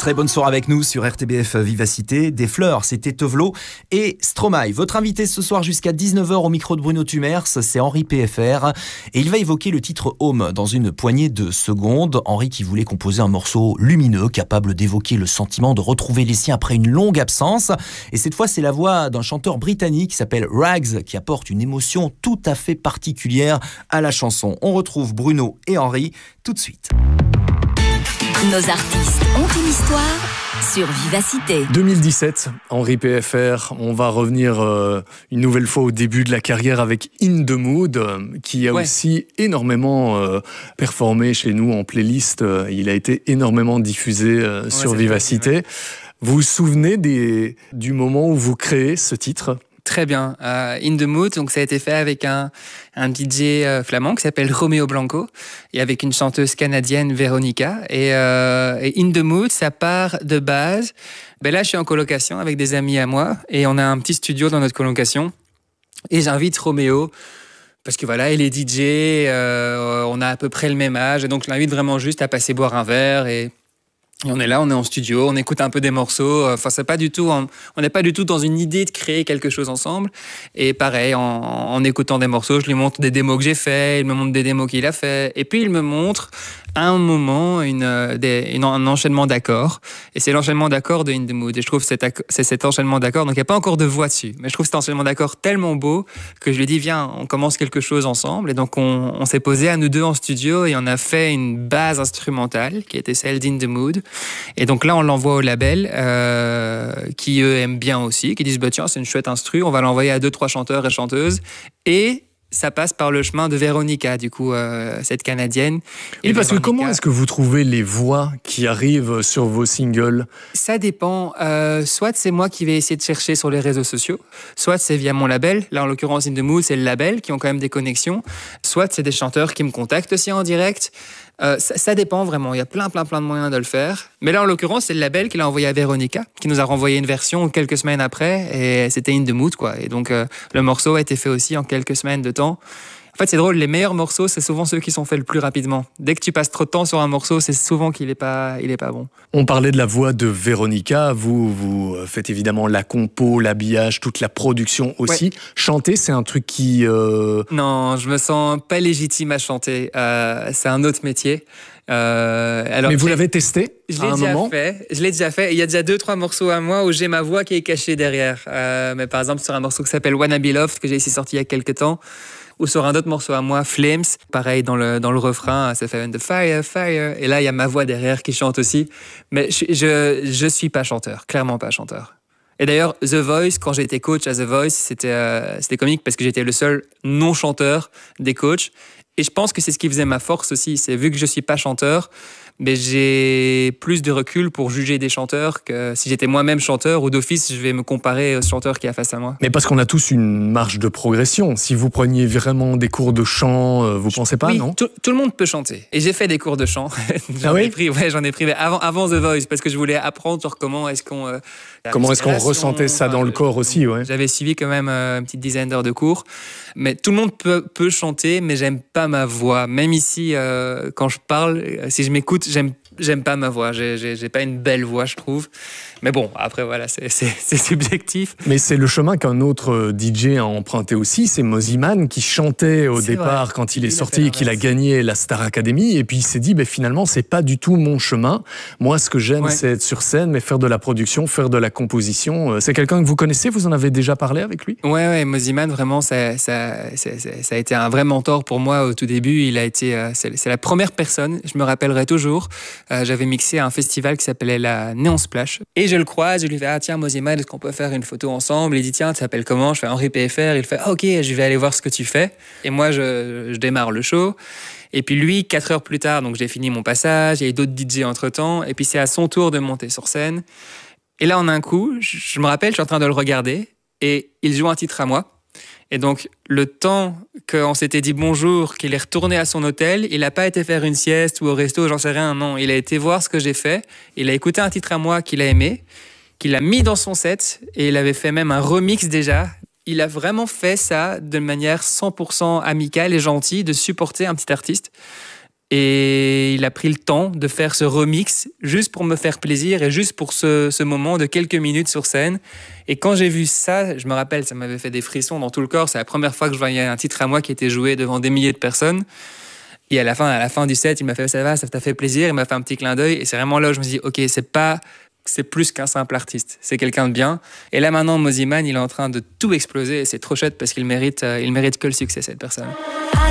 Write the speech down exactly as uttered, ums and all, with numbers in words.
Très bonne soirée avec nous sur R T B F Vivacité. Des fleurs, c'était Tevlo et Stromae. Votre invité ce soir jusqu'à dix-neuf heures au micro de Bruno Tumers, c'est Henri P F R. Et il va évoquer le titre Home dans une poignée de secondes. Henri qui voulait composer un morceau lumineux, capable d'évoquer le sentiment de retrouver les siens après une longue absence. Et cette fois, c'est la voix d'un chanteur britannique qui s'appelle Rags qui apporte une émotion tout à fait particulière à la chanson. On retrouve Bruno et Henri tout de suite. Nos artistes ont une histoire sur Vivacité. deux mille dix-sept, Henri P F R, on va revenir euh, une nouvelle fois au début de la carrière avec In The Mood, euh, qui a ouais. aussi énormément euh, performé chez nous en playlist. Euh, il a été énormément diffusé euh, ouais, sur Vivacité. Vrai, ouais. Vous vous souvenez des, du moment où vous créez ce titre ? Très bien. Euh, In The Mood, donc ça a été fait avec un, un D J euh, flamand qui s'appelle Romeo Blanco et avec une chanteuse canadienne, Veronica. Et, euh, et In The Mood, ça part de base. Ben là, je suis en colocation avec des amis à moi et on a un petit studio dans notre colocation. Et j'invite Romeo parce que voilà, il est D J, euh, on a à peu près le même âge. Et donc, je l'invite vraiment juste à passer boire un verre et... Et on est là, on est en studio, on écoute un peu des morceaux. Enfin, c'est pas du tout, on n'est pas du tout dans une idée de créer quelque chose ensemble. Et pareil, en, en écoutant des morceaux, je lui montre des démos que j'ai fait, il me montre des démos qu'il a fait. Et puis il me montre à un moment une, des, une, un enchaînement d'accords. Et c'est l'enchaînement d'accords de In The Mood. Et je trouve que c'est, c'est cet enchaînement d'accords. Donc il n'y a pas encore de voix dessus, mais je trouve cet enchaînement d'accords tellement beau que je lui ai dit viens, on commence quelque chose ensemble. Et donc on, on s'est posé à nous deux en studio et on a fait une base instrumentale qui était celle d'In The Mood. Et donc là, on l'envoie au label, euh, qui eux aiment bien aussi, qui disent bah, tiens, c'est une chouette instru, on va l'envoyer à deux, trois chanteurs et chanteuses. Et ça passe par le chemin de Veronica, du coup, euh, cette Canadienne. Et oui, parce Veronica, que comment est-ce que vous trouvez les voix qui arrivent sur vos singles ? Ça dépend. Euh, soit c'est moi qui vais essayer de chercher sur les réseaux sociaux, soit c'est via mon label. Là, en l'occurrence, In The Mood, c'est le label qui ont quand même des connexions. Soit c'est des chanteurs qui me contactent aussi en direct. Euh, ça, ça dépend vraiment, il y a plein, plein, plein de moyens de le faire. Mais là, en l'occurrence, c'est le label qui l'a envoyé à Veronica, qui nous a renvoyé une version quelques semaines après, et c'était In The Mood, quoi. Et donc, euh, le morceau a été fait aussi en quelques semaines de temps. En fait, c'est drôle, les meilleurs morceaux, c'est souvent ceux qui sont faits le plus rapidement. Dès que tu passes trop de temps sur un morceau, c'est souvent qu'il n'est pas, il est pas bon. On parlait de la voix de Veronica. Vous, vous faites évidemment la compo, l'habillage, toute la production aussi. Ouais. Chanter, c'est un truc qui... Euh... Non, je me sens pas légitime à chanter. Euh, c'est un autre métier. Euh, alors, mais vous l'avez testé je à l'ai un déjà moment fait. Je l'ai déjà fait. Il y a déjà deux, trois morceaux à moi où j'ai ma voix qui est cachée derrière. Euh, mais par exemple, sur un morceau qui s'appelle Wanna Be Loved, que j'ai ici sorti il y a quelques temps, ou sur un autre morceau à moi, Flames, pareil, dans le, dans le refrain, ça fait The Fire, Fire. Et là, il y a ma voix derrière qui chante aussi. Mais je, je, je suis pas chanteur, clairement pas chanteur. Et d'ailleurs, The Voice, quand j'ai été coach à The Voice, c'était, euh, c'était comique parce que j'étais le seul non-chanteur des coachs. Et je pense que c'est ce qui faisait ma force aussi. C'est vu que je suis pas chanteur, mais j'ai plus de recul pour juger des chanteurs que si j'étais moi-même chanteur ou d'office, je vais me comparer au chanteur qui est face à moi. Mais parce qu'on a tous une marge de progression. Si vous preniez vraiment des cours de chant, euh, vous pensez pas, oui, non ? tout, tout le monde peut chanter. Et j'ai fait des cours de chant. j'en ah oui ai pris, ouais, j'en ai pris avant, avant The Voice parce que je voulais apprendre sur comment est-ce qu'on euh, comment est-ce qu'on ressentait ça dans le corps aussi, ouais. J'avais suivi quand même euh, une petite dizaine d'heures de cours. Mais tout le monde peut, peut chanter, mais j'aime pas ma voix. Même ici, euh, quand je parle, si je m'écoute, j'aime J'aime pas ma voix, j'ai, j'ai, j'ai pas une belle voix, je trouve. Mais bon, après, voilà, c'est, c'est, c'est subjectif. Mais c'est le chemin qu'un autre D J a emprunté aussi, c'est Mosiman qui chantait au c'est départ vrai. Quand il est il sorti et qu'il a gagné la Star Academy. Et puis il s'est dit, ben, finalement, c'est pas du tout mon chemin. Moi, ce que j'aime, ouais. c'est être sur scène, mais faire de la production, faire de la composition. C'est quelqu'un que vous connaissez, vous en avez déjà parlé avec lui ? Ouais, ouais, Mosiman, vraiment, ça, ça, ça, ça, ça a été un vrai mentor pour moi au tout début. Il a été, c'est, c'est la première personne, je me rappellerai toujours. Euh, j'avais mixé à un festival qui s'appelait la Neon Splash. Et je le croise, je lui fais « Ah tiens, Mosiman, est-ce qu'on peut faire une photo ensemble ?» Il dit « Tiens, tu t'appelles comment ?» Je fais « Henri P F R ». Il fait « Ah ok, je vais aller voir ce que tu fais. » Et moi, je, je démarre le show. Et puis lui, quatre heures plus tard, donc j'ai fini mon passage, il y a eu d'autres D J entre-temps. Et puis c'est à son tour de monter sur scène. Et là, en un coup, je, je me rappelle, je suis en train de le regarder. Et il joue un titre à moi. Et donc, le temps qu'on s'était dit bonjour, qu'il est retourné à son hôtel, il n'a pas été faire une sieste ou au resto, j'en sais rien, non. Il a été voir ce que j'ai fait, il a écouté un titre à moi qu'il a aimé, qu'il a mis dans son set, et il avait fait même un remix déjà. Il a vraiment fait ça de manière cent pour cent amicale et gentille, de supporter un petit artiste. Et il a pris le temps de faire ce remix juste pour me faire plaisir et juste pour ce, ce moment de quelques minutes sur scène. Et quand j'ai vu ça, je me rappelle, ça m'avait fait des frissons dans tout le corps. C'est la première fois que je voyais un titre à moi qui était joué devant des milliers de personnes. Et à la fin, à la fin du set, il m'a fait « ça va, ça t'a fait plaisir ». Il m'a fait un petit clin d'œil. Et c'est vraiment là où je me suis dit « ok, c'est pas... c'est plus qu'un simple artiste, c'est quelqu'un de bien ». Et là maintenant, Mosimann, il est en train de tout exploser et c'est trop chouette parce qu'il mérite, euh, il mérite que le succès, cette personne.